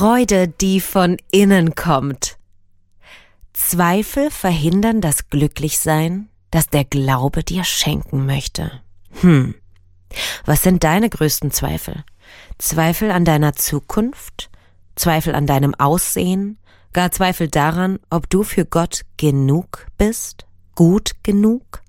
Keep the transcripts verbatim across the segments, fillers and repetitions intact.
Freude, die von innen kommt. Zweifel verhindern das Glücklichsein, das der Glaube dir schenken möchte. Hm, was sind deine größten Zweifel? Zweifel an deiner Zukunft? Zweifel an deinem Aussehen? Gar Zweifel daran, ob du für Gott genug bist? Gut genug?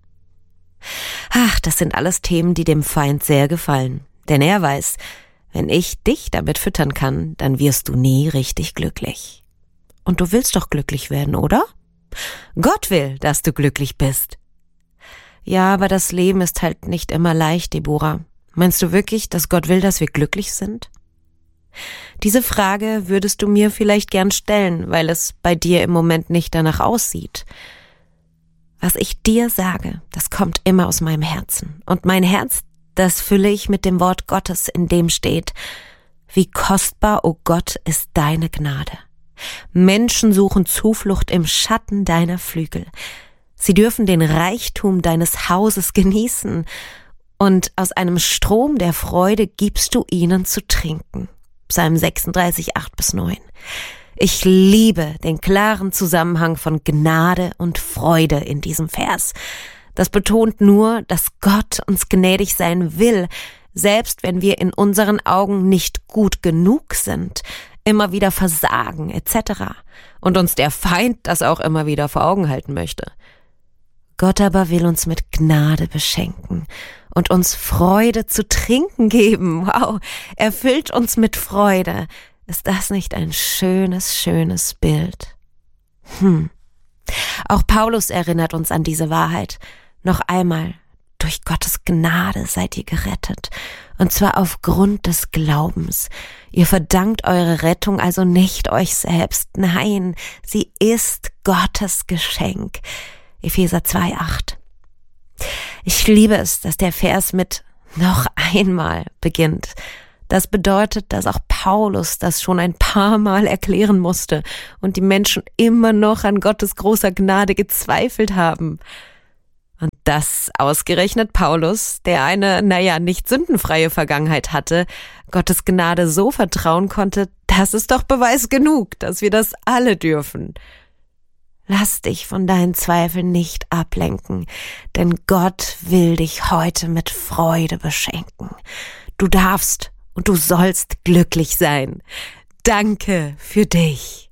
Ach, das sind alles Themen, die dem Feind sehr gefallen. Denn er weiß, wenn ich dich damit füttern kann, dann wirst du nie richtig glücklich. Und du willst doch glücklich werden, oder? Gott will, dass du glücklich bist. Ja, aber das Leben ist halt nicht immer leicht, Deborah. Meinst du wirklich, dass Gott will, dass wir glücklich sind? Diese Frage würdest du mir vielleicht gern stellen, weil es bei dir im Moment nicht danach aussieht. Was ich dir sage, das kommt immer aus meinem Herzen. Und mein Herz, das fülle ich mit dem Wort Gottes, in dem steht: Wie kostbar, o Gott, ist deine Gnade. Menschen suchen Zuflucht im Schatten deiner Flügel. Sie dürfen den Reichtum deines Hauses genießen, und aus einem Strom der Freude gibst du ihnen zu trinken. Psalm sechsunddreißig, acht bis neun. Ich liebe den klaren Zusammenhang von Gnade und Freude in diesem Vers. Das betont nur, dass Gott uns gnädig sein will, selbst wenn wir in unseren Augen nicht gut genug sind, immer wieder versagen et cetera und uns der Feind das auch immer wieder vor Augen halten möchte. Gott aber will uns mit Gnade beschenken und uns Freude zu trinken geben. Wow, er füllt uns mit Freude. Ist das nicht ein schönes, schönes Bild? Hm. Auch Paulus erinnert uns an diese Wahrheit. Noch einmal, durch Gottes Gnade seid ihr gerettet, und zwar aufgrund des Glaubens. Ihr verdankt eure Rettung also nicht euch selbst, nein, sie ist Gottes Geschenk. Epheser zwei, acht. Ich liebe es, dass der Vers mit noch einmal beginnt. Das bedeutet, dass auch Paulus das schon ein paar Mal erklären musste und die Menschen immer noch an Gottes großer Gnade gezweifelt haben. Und das ausgerechnet Paulus, der eine, naja, nicht sündenfreie Vergangenheit hatte, Gottes Gnade so vertrauen konnte, das ist doch Beweis genug, dass wir das alle dürfen. Lass dich von deinen Zweifeln nicht ablenken, denn Gott will dich heute mit Freude beschenken. Du darfst und du sollst glücklich sein. Danke für dich.